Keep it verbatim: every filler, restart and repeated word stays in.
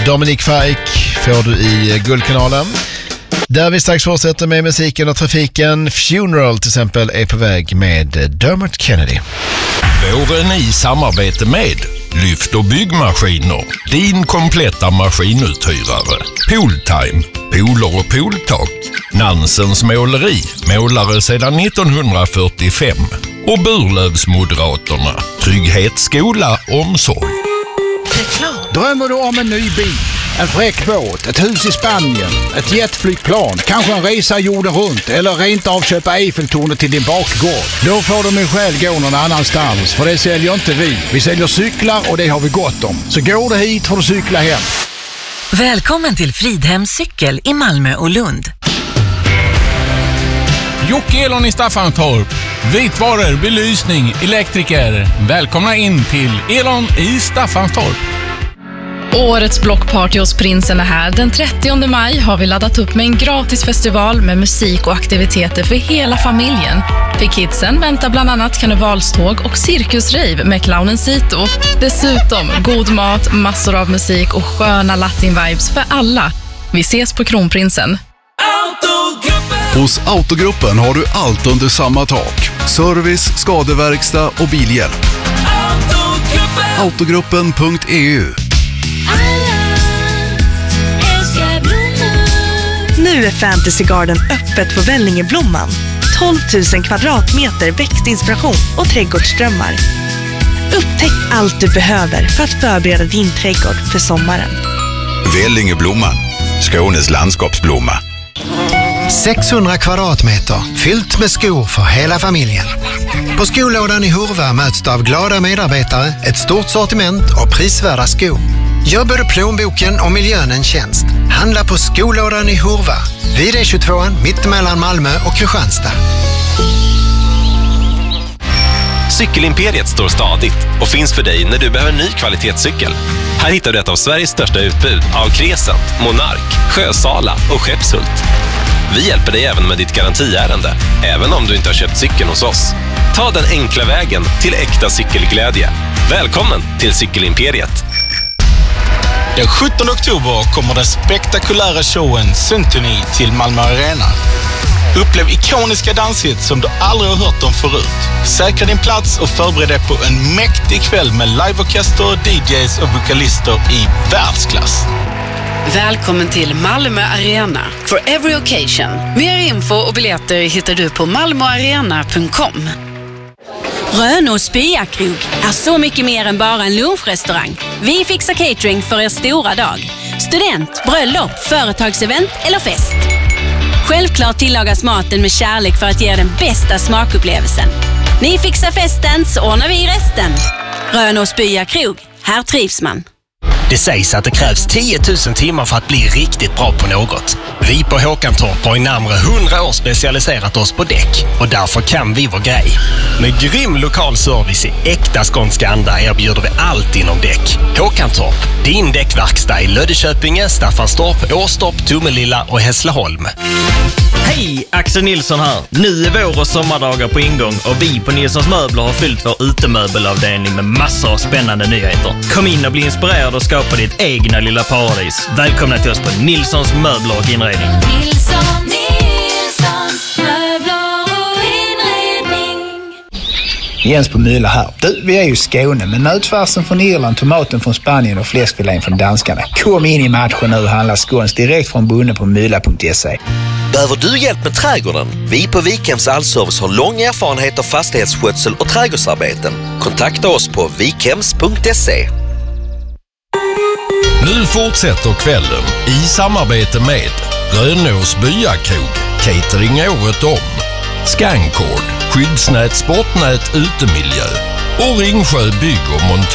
Dominic Fike får du i Guldkanalen. Där vi strax fortsätter med musiken och trafiken. Funeral till exempel är på väg med Dermot Kennedy. Våren i samarbete med Lyft och byggmaskiner. Din kompletta maskinuthyrare. Pooltime. Pooler och pooltak. Nansens måleri. Målare sedan nittonhundrafyrtiofem. Och Burlövsmoderaterna. Trygghet, skola, omsorg. Drömmer du om en ny bil, en fräck båt, ett hus i Spanien, ett jetflygplan, kanske en resa jorden runt eller rent av köpa Eiffeltornet till din bakgård? Då får du min själ gå någon annanstans, för det säljer inte vi. Vi säljer cyklar och det har vi gott om. Så går du hit får du cykla hem. Välkommen till Fridhems cykel i Malmö och Lund. Jocke Elon i Staffanstorp. Vitvaror, belysning, elektriker. Välkomna in till Elon i Staffanstorp. Årets blockparty hos Prinsen är här. Den trettionde maj har vi laddat upp med en gratis festival med musik och aktiviteter för hela familjen. För kidsen väntar bland annat karnevalståg och cirkusrave med clownen Sito. Dessutom god mat, massor av musik och sköna latin-vibes för alla. Vi ses på Kronprinsen. Hos Autogruppen har du allt under samma tak. Service, skadeverkstad och bilhjälp. Autogruppen punkt e u. Nu är Fantasy Garden öppet på Vällingeblomman. tolv tusen kvadratmeter växtinspiration och trädgårdsdrömmar. Upptäck allt du behöver för att förbereda din trädgård för sommaren. Vällingeblomman, Skånes landskapsblomma. sexhundra kvadratmeter, fyllt med skor för hela familjen. På skolådan i Hurva möts du av glada medarbetare, ett stort sortiment och prisvärda skor. Gör både plånboken och miljön en tjänst. Handla på skolådan i Hurva, vid E tjugotvå, mittemellan Malmö och Kristianstad. Cykelimperiet står stadigt och finns för dig när du behöver en ny kvalitetscykel. Här hittar du ett av Sveriges största utbud av Crescent, Monark, Sjösala och Skeppshult. Vi hjälper dig även med ditt garantiärende, även om du inte har köpt cykeln hos oss. Ta den enkla vägen till äkta cykelglädje. Välkommen till Cykelimperiet. Den sjuttonde oktober kommer den spektakulära showen Symphony till Malmö Arena. Upplev ikoniska danshits som du aldrig har hört om förut. Säkra din plats och förbered dig på en mäktig kväll med liveorkester, D Js och vokalister i världsklass. Välkommen till Malmö Arena. For every occasion. Mer info och biljetter hittar du på malmoarena punkt com. Rönås Byakrog är så mycket mer än bara en lunchrestaurang. Vi fixar catering för er stora dag. Student, bröllop, företagsevent eller fest. Självklart tillagas maten med kärlek för att ge er den bästa smakupplevelsen. Ni fixar festen så ordnar vi resten. Rönås Byakrog, här trivs man. Det sägs att det krävs tio tusen timmar för att bli riktigt bra på något. Vi på Håkantorp har i närmare hundra år specialiserat oss på däck och därför kan vi vår grej. Med grym lokal service i äkta skånska anda erbjuder vi allt inom däck. Håkantorp, din däckverkstad i Löddeköpinge, Staffanstorp, Åstorp, Tomelilla och Hässleholm. Hej, Axel Nilsson här. Nu är vår och sommardagar på ingång och vi på Nilssons Möbler har fyllt vår utemöbelavdelning med massor av spännande nyheter. Kom in och bli inspirerad och skapa ditt egna lilla paradis. Välkomna till oss på Nilssons Möbler och inredning. Nilsson, Nilssons Möbler och inredning. Jens på Myla här. Du, vi är ju i Skåne, men nötfärsen från Irland, tomaten från Spanien och fläskfilén från danskarna. Kom in i matchen nu och handla skåns direkt från bonden på myla punkt se. Behöver du hjälp med trädgården? Vi på Vikhems Allservice har lång erfarenhet av fastighetsskötsel och trädgårdsarbeten. Kontakta oss på vikhems punkt se. Nu fortsätter kvällen i samarbete med Rönås Byakrog, catering året om, Scancord, skyddsnät, sportnät, utemiljö och Ringsjö bygg och montage.